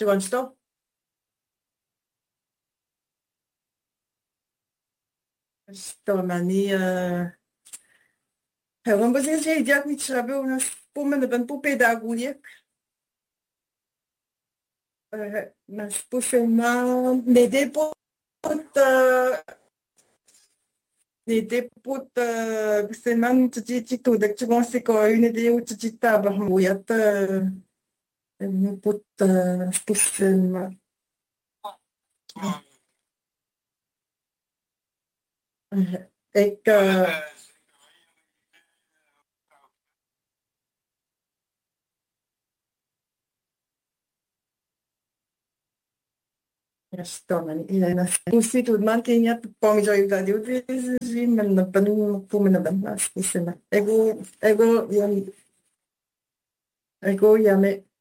Tu gosto? Stomani, vamos dizer, jak mi trzeba nas spomen ben po pedagogie, nas posema ne depot seman tji tu dak tu se ko une de u tji ta ba mo yat ne pot posema ek stomani ina nas pusi tu mantinya po mi joy da diu zi men na ben po men na ben nas posema ego ego yam ego yame